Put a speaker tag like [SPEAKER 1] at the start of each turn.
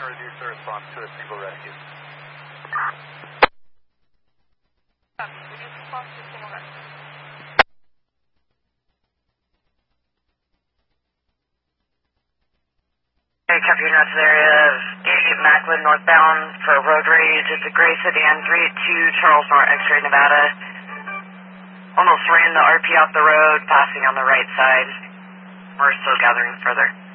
[SPEAKER 1] Reduce the response to a single rescue.
[SPEAKER 2] Reduce response to a single rescue.
[SPEAKER 3] Hey, Copy units area of 88 Macklin northbound for road rage at the Gray Sedan 382 Charles North, X-ray Nevada. Almost ran the RP off the road, passing on the right side. We're still gathering further.